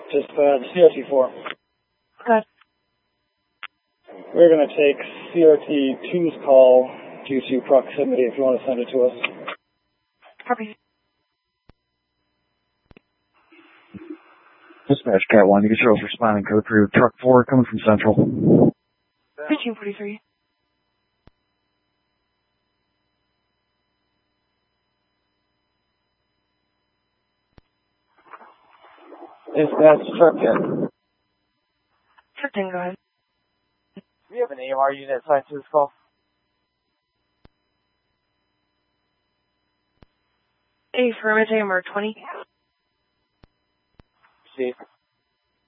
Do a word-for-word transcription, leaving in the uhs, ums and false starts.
Dispatch, C R T four. Good. We're going to take C R T two's call due to proximity if you want to send it to us. Copy. Dispatch, Cat one, you get yours responding code three with truck four coming from Central. fifteen forty-three. Dispatch, truck ten. Truck ten, go ahead. Do you have an A M R unit assigned to this call? Affirmative, A M R twenty. Chief.